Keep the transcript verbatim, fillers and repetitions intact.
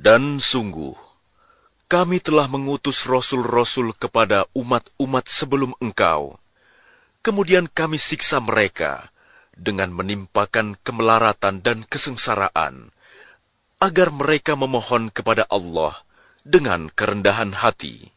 Dan sungguh, kami telah mengutus rasul-rasul kepada umat-umat sebelum engkau. Kemudian kami siksa mereka dengan menimpakan kemelaratan dan kesengsaraan, agar mereka memohon kepada Allah dengan kerendahan hati.